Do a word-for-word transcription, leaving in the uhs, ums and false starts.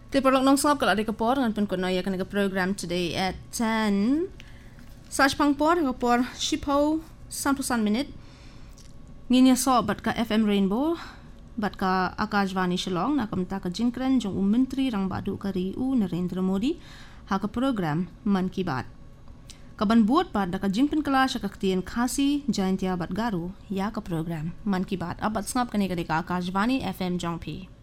Tipolog nong sab kala de kapor ngan pen ko noya kan program today at ten. Saj pangpor kapor shipo sampusan minute. Nginya so bat ka F M Rainbow bat ka Akashvani Shillong na kamta ka jinkran jong ummentri rang badu ka riu Narendra Modi ha ka program Man Ki Baat. Kaban buat bat da ka jingpen kala sya kaktian khasi jaintia bat garu ya ka program Man Ki Baat abat snap kani ka Akashvani F M jong pi.